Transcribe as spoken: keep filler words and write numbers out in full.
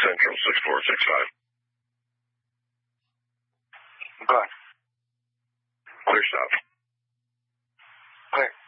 Central, six four six five. Good. Clear south. Clear.